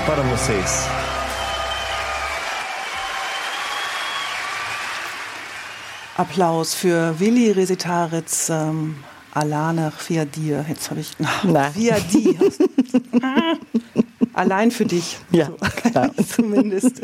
para vocês. Applaus für Willi Resetaritz, Alana Fiadir. Jetzt habe ich... Fiadir. Allein für dich. Ja, so, zumindest.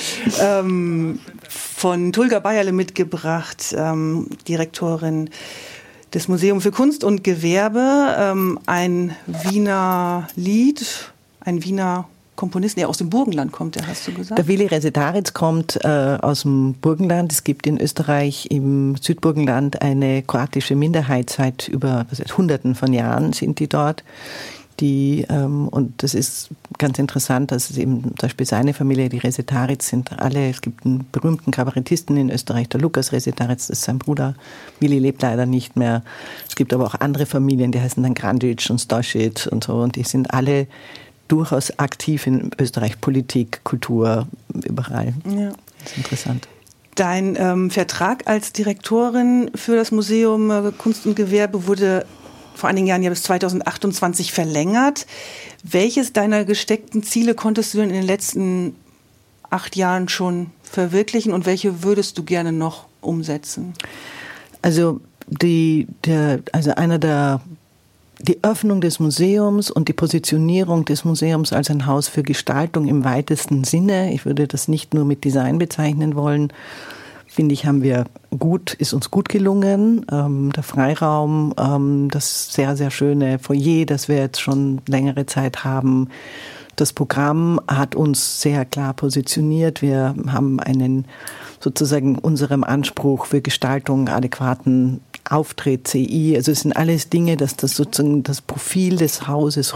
Von Tulga Bayerle mitgebracht, Direktorin des Museums für Kunst und Gewerbe. Ein Wiener Lied, ein Wiener Komponist, der aus dem Burgenland kommt, hast du gesagt? Der Willi Resetaritz kommt aus dem Burgenland. Es gibt in Österreich im Südburgenland eine kroatische Minderheit. Seit Hunderten von Jahren sind die dort. Und das ist ganz interessant, dass es eben zum Beispiel seine Familie, die Resetaritz, sind alle, es gibt einen berühmten Kabarettisten in Österreich, der Lukas Resetaritz, das ist sein Bruder. Willi lebt leider nicht mehr. Es gibt aber auch andere Familien, die heißen dann Grandic und Stosic und so, und die sind alle durchaus aktiv in Österreich, Politik, Kultur, überall. Ja. Das ist interessant. Dein Vertrag als Direktorin für das Museum Kunst und Gewerbe wurde vor einigen Jahren ja bis 2028 verlängert. Welches deiner gesteckten Ziele konntest du denn in den letzten 8 Jahren schon verwirklichen und welche würdest du gerne noch umsetzen? Also die Öffnung des Museums und die Positionierung des Museums als ein Haus für Gestaltung im weitesten Sinne. Ich würde das nicht nur mit Design bezeichnen wollen. Finde ich, ist uns gut gelungen. Der Freiraum, das sehr, sehr schöne Foyer, das wir jetzt schon längere Zeit haben. Das Programm hat uns sehr klar positioniert. Wir haben sozusagen unserem Anspruch für Gestaltung adäquaten Auftritt, CI. Also es sind alles Dinge, dass das sozusagen das Profil des Hauses